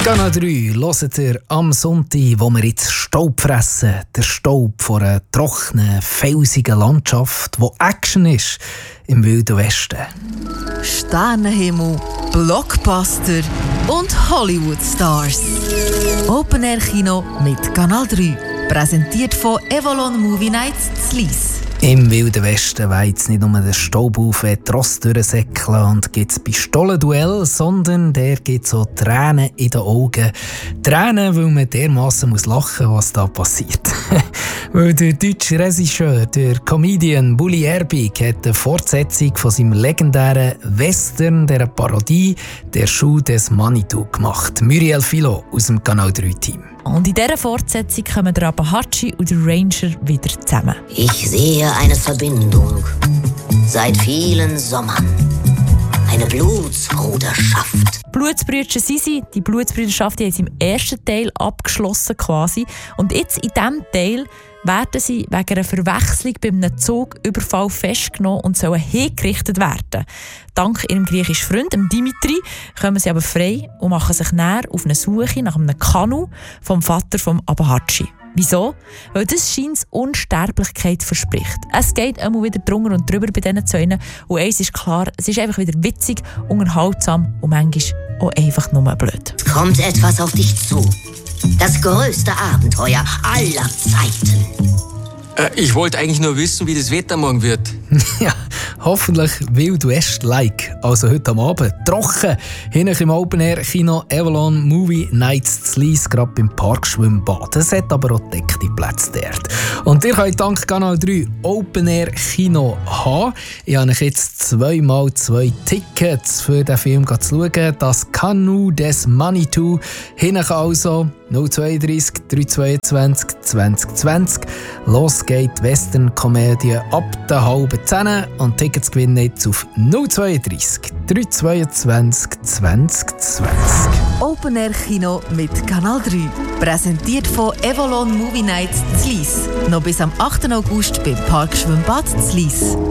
Kanal 3 hört ihr am Sonntag, wo wir jetzt Staub fressen. Der Staub von einer trockenen, felsigen Landschaft, wo Action ist im Wilden Westen. Sternenhimmel, Blockbuster und Hollywood-Stars. Open-Air-Kino mit Kanal 3. Präsentiert von Avalon Movie Nights Zlies. Im Wilden Westen weht es nicht nur den Staub auf, wenn die Rosse durchsäckeln und gibt es Pistolenduell, sondern der gibt so Tränen in den Augen. Tränen, weil man dermassen muss lachen, was da passiert. Weil der deutsche Regisseur, der Comedian Bully Herbig, hat eine Fortsetzung von seinem legendären Western, der Parodie «Der Schuh des Manitou» gemacht. Muriel Philo aus dem Kanal 3-Team. Und in dieser Fortsetzung kommen der Abahachi und der Ranger wieder zusammen. Ich sehe eine Verbindung seit vielen Sommern. Eine Blutsbruderschaft. Blutsbrüder sind sie. Die Blutsbrüderschaft die haben sie im ersten Teil abgeschlossen quasi. Und jetzt in diesem Teil werden sie wegen einer Verwechslung bei einem Zugüberfall festgenommen und sollen hingerichtet werden. Dank ihrem griechischen Freund, dem Dimitri, kommen sie aber frei und machen sich näher auf eine Suche nach einem Kanu vom Vater vom Abahachi. Wieso? Weil das scheint Unsterblichkeit verspricht. Es geht immer wieder drunter und drüber bei diesen zwei. Und eins ist klar, es ist einfach wieder witzig, unterhaltsam und manchmal auch einfach nur blöd. Es kommt etwas auf dich zu. Das größte Abenteuer aller Zeiten. Ich wollte eigentlich nur wissen, wie das Wetter morgen wird. Ja, hoffentlich Wild West-like. Also heute am Abend trocken. Hinten im Open-Air-Kino Avalon Movie Nights Zlies, gerade beim Parkschwimmbad. Es hat aber auch deckte Plätze dort. Und ihr könnt dank Kanal 3 Open-Air-Kino haben. Ich habe euch jetzt 2x2 Tickets für den Film zu schauen. Das Kanu des Manitou. Hinten also 032 322 2020. Los geht Western-Komödie ab der halben 10 und Tickets gewinnen jetzt auf 032 322 2020. Open Air Kino mit Kanal 3. Präsentiert von Avalon Movie Nights Zlies. Noch bis am 8. August beim Parkschwimmbad Zlies.